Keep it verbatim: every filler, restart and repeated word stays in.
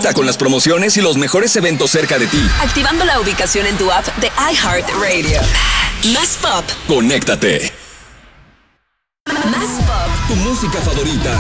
Conecta con las promociones y los mejores eventos cerca de ti. Activando la ubicación en tu app de iHeartRadio. Más pop. Conéctate. Más pop. Tu música favorita.